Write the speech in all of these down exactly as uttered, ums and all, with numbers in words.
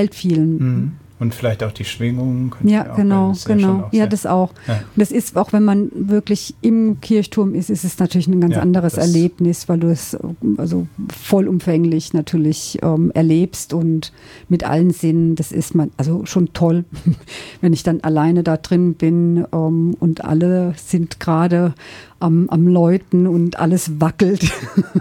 vielen. Mhm. Und vielleicht auch die Schwingungen. Ja, genau, das genau. Ja, ja, das auch. Ja. Und das ist, auch wenn man wirklich im Kirchturm ist, ist es natürlich ein ganz ja, anderes Erlebnis, weil du es also vollumfänglich natürlich ähm, erlebst und mit allen Sinnen. Das ist man, also schon toll, wenn ich dann alleine da drin bin ähm, und alle sind gerade am, am Läuten und alles wackelt.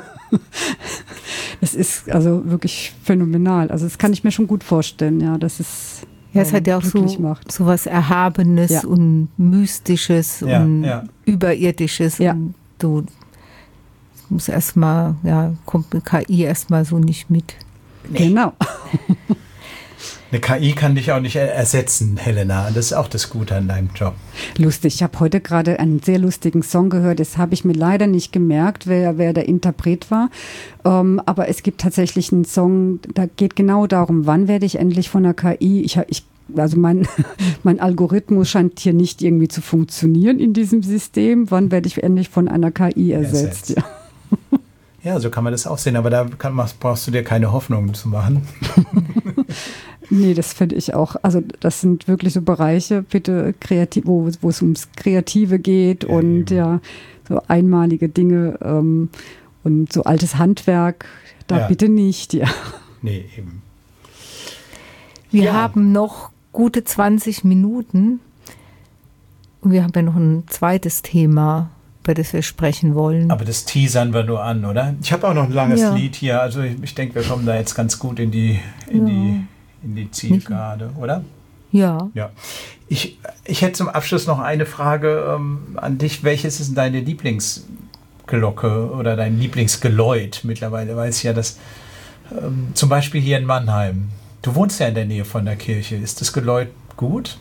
Das ist also wirklich phänomenal. Also das kann ich mir schon gut vorstellen, ja, das ist ja, es hat ja auch so, so was Erhabenes ja. und Mystisches ja, und ja. Überirdisches. Ja. Und du musst erstmal, ja, kommt mit K I erstmal so nicht mit. Nee. Genau. Eine K I kann dich auch nicht ersetzen, Helena. Das ist auch das Gute an deinem Job. Lustig. Ich habe heute gerade einen sehr lustigen Song gehört. Das habe ich mir leider nicht gemerkt, wer, wer der Interpret war. Ähm, aber es gibt tatsächlich einen Song, da geht genau darum, wann werde ich endlich von der K I, ich, ich also mein, mein Algorithmus scheint hier nicht irgendwie zu funktionieren in diesem System. Wann werde ich endlich von einer K I ersetzt? ersetzt. Ja. Ja, so kann man das auch sehen. Aber da kann, brauchst du dir keine Hoffnung zu machen. Nee, das finde ich auch. Also das sind wirklich so Bereiche, bitte kreativ, wo, wo es ums Kreative geht ja, und eben. ja, so einmalige Dinge ähm, und so altes Handwerk, da ja. bitte nicht, ja. Nee, eben. Wir ja. haben noch gute zwanzig Minuten und wir haben ja noch ein zweites Thema, über das wir sprechen wollen. Aber das teasern wir nur an, oder? Ich habe auch noch ein langes ja. Lied hier, also ich, ich denke, wir kommen da jetzt ganz gut in die, in ja. die in die Zielgerade, oder? Ja. ja. Ich, ich hätte zum Abschluss noch eine Frage ähm, an dich. Welches ist denn deine Lieblingsglocke oder dein Lieblingsgeläut? Mittlerweile weiß ich ja, dass ähm, zum Beispiel hier in Mannheim, du wohnst ja in der Nähe von der Kirche. Ist das Geläut gut?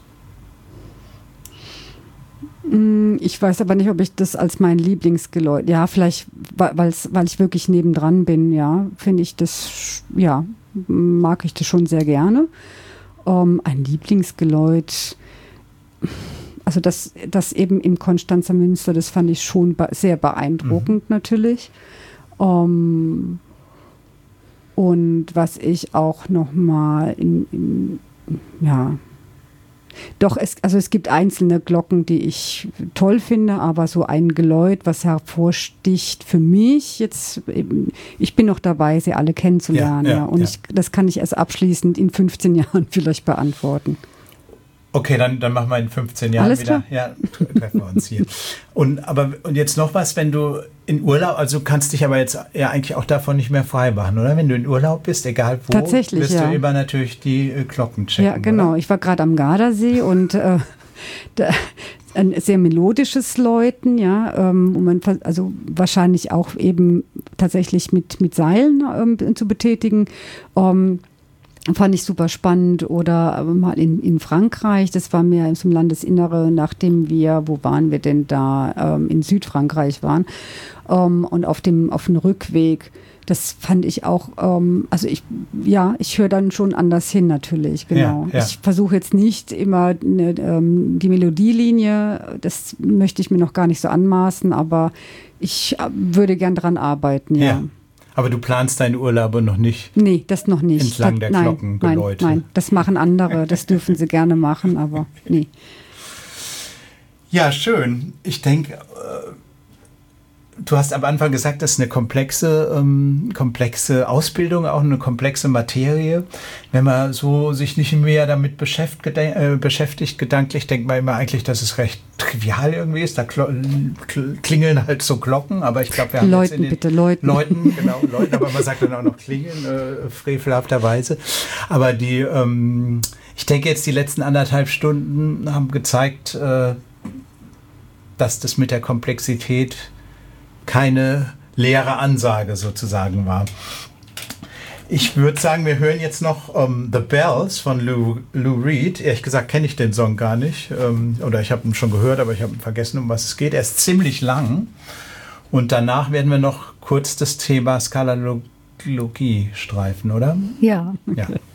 Ich weiß aber nicht, ob ich das als mein Lieblingsgeläut, ja, vielleicht, weil's, weil ich wirklich nebendran bin, ja, finde ich das, ja, mag ich das schon sehr gerne. Ähm, ein Lieblingsgeläut, also das, das eben im Konstanzer Münster, das fand ich schon be- sehr beeindruckend mhm. natürlich. Ähm, und was ich auch nochmal in, in, ja, doch, es, also es gibt einzelne Glocken, die ich toll finde, aber so ein Geläut, was hervorsticht für mich jetzt, eben, ich bin noch dabei, sie alle kennenzulernen. Ja, ja, ja. Und ja. Ich, das kann ich erst abschließend in fünfzehn Jahren vielleicht beantworten. Okay, dann, dann machen wir in fünfzehn Jahren Alles wieder. Klar? Ja, treffen wir uns hier. Und, aber, und jetzt noch was, wenn du in Urlaub, also du kannst dich aber jetzt ja eigentlich auch davon nicht mehr frei machen, oder? Wenn du in Urlaub bist, egal wo, Tatsächlich, wirst ja. du immer natürlich die äh, Glocken checken. Ja, genau. Oder? Ich war gerade am Gardasee und äh, da, ein sehr melodisches Läuten, ja, ähm, wo man also wahrscheinlich auch eben tatsächlich mit, mit Seilen ähm, zu betätigen. Ähm, Fand ich super spannend. Oder mal in, in Frankreich, das war mehr im Landesinnere, nachdem wir, wo waren wir denn da, ähm, in Südfrankreich waren. Ähm, und auf dem, auf dem Rückweg, das fand ich auch, ähm, also ich, ja, ich höre dann schon anders hin natürlich, genau. Ja, ja. Ich versuche jetzt nicht immer ne, ähm, die Melodielinie, das möchte ich mir noch gar nicht so anmaßen, aber ich äh, würde gern dran arbeiten, ja. ja. Aber du planst deine Urlaube noch nicht? Nee, das noch nicht. Entlang der nein, Glockengeläute? Nein, nein, das machen andere, das dürfen sie gerne machen, aber nee. Ja, schön. Ich denke, äh, du hast am Anfang gesagt, das ist eine komplexe, ähm, komplexe Ausbildung, auch eine komplexe Materie. Wenn man so sich nicht mehr damit beschäftigt, äh, beschäftigt gedanklich, denkt man immer eigentlich, dass es recht trivial irgendwie ist. Da kl- kl- klingeln halt so Glocken, aber ich glaube, wir haben Läuten, jetzt in den bitte, Läuten. Läuten, genau, Läuten, aber man sagt dann auch noch klingeln, äh, frevelhafterweise. Aber die, ähm, ich denke jetzt, die letzten anderthalb Stunden haben gezeigt, äh, dass das mit der Komplexität keine leere Ansage sozusagen war. Ich würde sagen, wir hören jetzt noch um, The Bells von Lou, Lou Reed. Ehrlich gesagt kenne ich den Song gar nicht. Ähm, oder ich habe ihn schon gehört, aber ich habe vergessen, um was es geht. Er ist ziemlich lang. Und danach werden wir noch kurz das Thema Skalalogie streifen, oder? Ja. Ja.